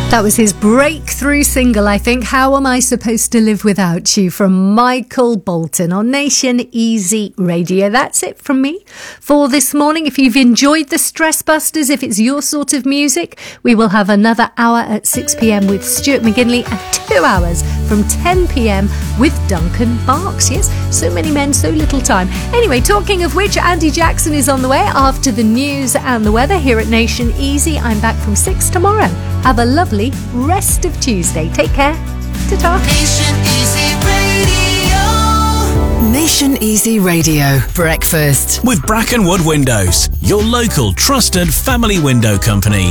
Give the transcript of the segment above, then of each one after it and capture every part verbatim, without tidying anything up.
That was his breakthrough single, I think, How Am I Supposed to Live Without You, from Michael Bolton on Nation Easy Radio. That's it from me for this morning. If you've enjoyed the Stress Busters, if it's your sort of music, we will have another hour at six p.m. with Stuart McGinley and two hours from ten p.m. with Duncan Barks. Yes, so many men, so little time. Anyway, talking of which, Andy Jackson is on the way after the news and the weather here at Nation Easy. I'm back from six tomorrow. Have a lovely rest of Tuesday. Take care. Ta-ta. Nation Easy Radio. Nation Easy Radio Breakfast with Brackenwood Windows, your local trusted family window company.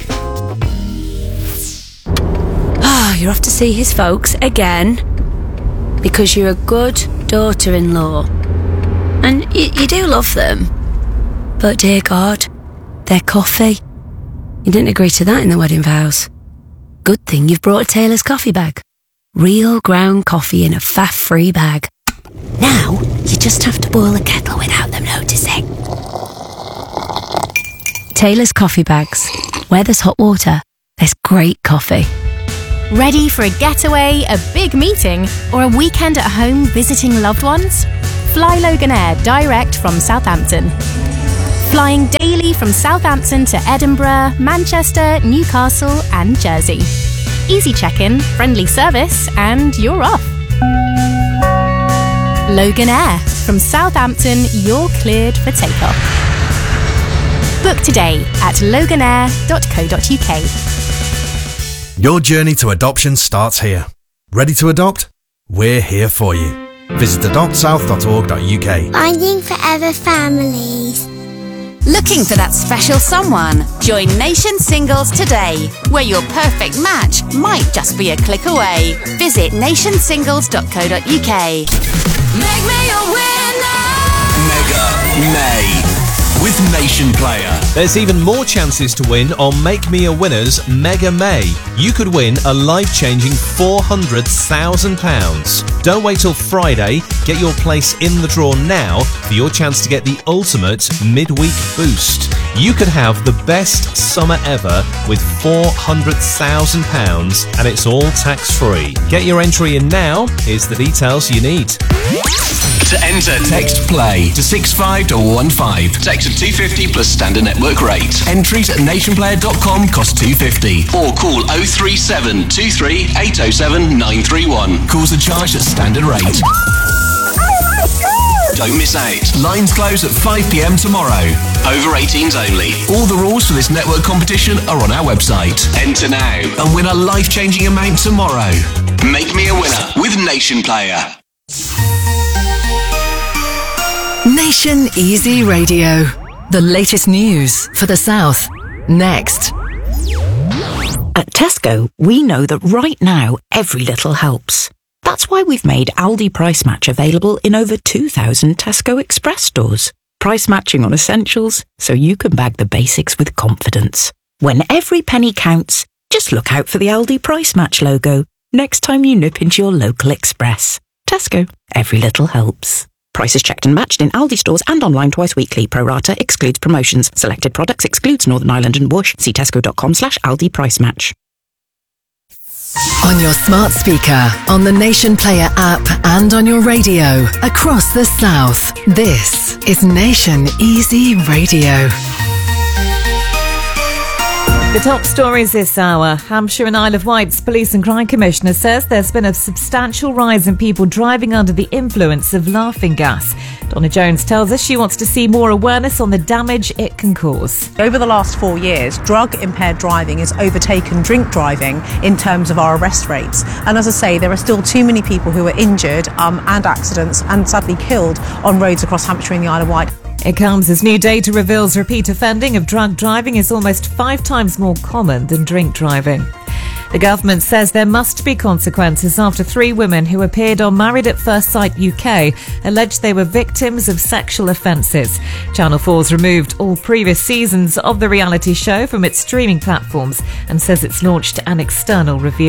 Ah, you're off to see his folks again because you're a good daughter-in-law and you, you do love them. But dear God, their coffee. You didn't agree to that in the wedding vows. Good thing you've brought a Taylor's coffee bag. Real ground coffee in a faff-free bag. Now, you just have to boil the kettle without them noticing. Taylor's coffee bags. Where there's hot water, there's great coffee. Ready for a getaway, a big meeting, or a weekend at home visiting loved ones? Fly Loganair direct from Southampton. Flying daily from Southampton to Edinburgh, Manchester, Newcastle and Jersey. Easy check-in, friendly service, and you're off. Loganair. From Southampton, you're cleared for takeoff. Book today at loganair dot co dot uk. Your journey to adoption starts here. Ready to adopt? We're here for you. Visit adopt south dot org dot uk. Finding Forever Families. Looking for that special someone? Join Nation Singles today, where your perfect match might just be a click away. Visit nation singles dot co dot uk. Make me a winner. Mega May with Nation Player. There's even more chances to win on Make Me a Winner's Mega May. You could win a life-changing four hundred thousand pounds. Don't wait till Friday. Get your place in the draw now for your chance to get the ultimate midweek boost. You could have the best summer ever with four hundred thousand pounds, and it's all tax-free. Get your entry in now. Here's the details you need. To enter, text PLAY to six five one one five. Text at two fifty plus standard network rate. Entries at nation player dot com cost two fifty. Or call oh three seven two three eight oh seven nine three one. Calls are charged at standard rate. Don't miss out. Lines close at five p.m. tomorrow. Over eighteens only. All the rules for this network competition are on our website. Enter now and win a life-changing amount tomorrow. Make me a winner with Nation Player. Nation Easy Radio. The latest news for the South. Next. At Tesco, we know that right now, every little helps. That's why we've made Aldi Price Match available in over two thousand Tesco Express stores. Price matching on essentials, so you can bag the basics with confidence. When every penny counts, just look out for the Aldi Price Match logo next time you nip into your local Express. Tesco, every little helps. Prices checked and matched in Aldi stores and online twice weekly. Pro rata excludes promotions. Selected products excludes Northern Ireland and Bush. See tesco.com slash Aldi Price Match. On your smart speaker, on the Nation Player app and on your radio across the South. This is Nation Easy Radio. The top stories this hour. Hampshire and Isle of Wight's Police and Crime Commissioner says there's been a substantial rise in people driving under the influence of laughing gas. Donna Jones tells us she wants to see more awareness on the damage it can cause. Over the last four years, drug-impaired driving has overtaken drink driving in terms of our arrest rates. And as I say, there are still too many people who are injured um, and accidents and sadly killed on roads across Hampshire and the Isle of Wight. It comes as new data reveals repeat offending of drug driving is almost five times more common than drink driving. The government says there must be consequences after three women who appeared on Married at First Sight U K alleged they were victims of sexual offences. Channel four's removed all previous seasons of the reality show from its streaming platforms and says it's launched an external review.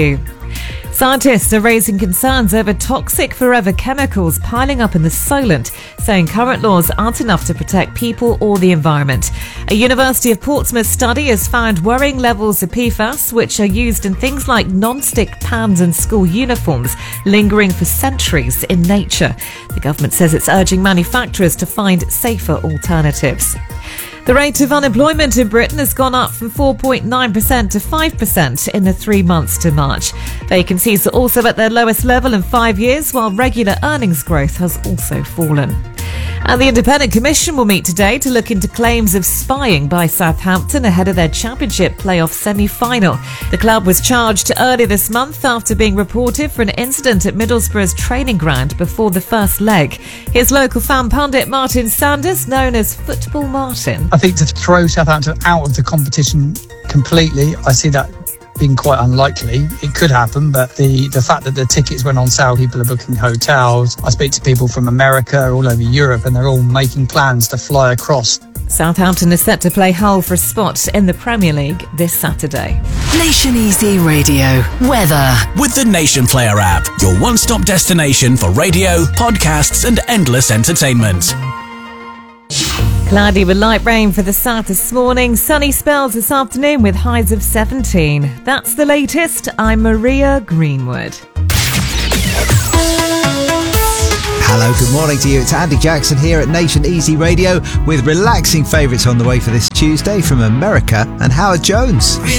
Scientists are raising concerns over toxic forever chemicals piling up in the Solent, saying current laws aren't enough to protect people or the environment. A University of Portsmouth study has found worrying levels of P FAS, which are used in things like non-stick pans and school uniforms, lingering for centuries in nature. The government says it's urging manufacturers to find safer alternatives. The rate of unemployment in Britain has gone up from four point nine percent to five percent in the three months to March. Vacancies are also at their lowest level in five years, while regular earnings growth has also fallen. And the Independent Commission will meet today to look into claims of spying by Southampton ahead of their Championship playoff semi-final. The club was charged earlier this month after being reported for an incident at Middlesbrough's training ground before the first leg. Here's local fan pundit Martin Sanders, known as Football Martin. I think to throw Southampton out of the competition completely, I see that being quite unlikely. It could happen, but the, the fact that the tickets went on sale, people are booking hotels. I speak to people from America, all over Europe, and they're all making plans to fly across. Southampton is set to play Hull for a spot in the Premier League this Saturday. Nation Easy Radio weather with the Nation Player app, your one-stop destination for radio, podcasts, and endless entertainment. Cloudy with light rain for the south this morning. Sunny spells this afternoon with highs of seventeen. That's the latest. I'm Maria Greenwood. Hello, good morning to you. It's Andy Jackson here at Nation Easy Radio with relaxing favourites on the way for this Tuesday from America and Howard Jones.